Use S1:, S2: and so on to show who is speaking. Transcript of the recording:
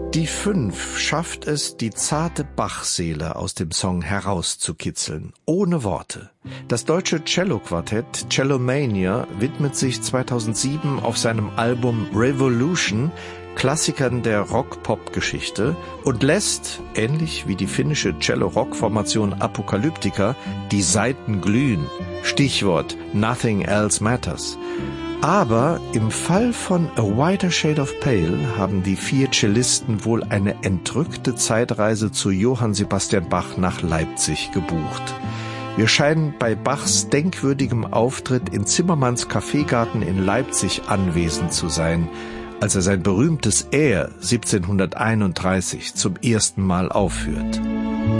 S1: Die 5 schafft es, die zarte Bach-Seele aus dem Song herauszukitzeln, ohne Worte. Das deutsche Cello-Quartett Cellomania widmet sich 2007 auf seinem Album Revolution Klassikern der Rock-Pop-Geschichte und lässt, ähnlich wie die finnische Cello-Rock-Formation Apocalyptica, die Saiten glühen. Stichwort Nothing Else Matters. Aber im Fall von A Whiter Shade of Pale haben die 4 Cellisten wohl eine entrückte Zeitreise zu Johann Sebastian Bach nach Leipzig gebucht. Wir scheinen bei Bachs denkwürdigem Auftritt in Zimmermanns Kaffeegarten in Leipzig anwesend zu sein, als er sein berühmtes Air 1731 zum ersten Mal aufführt.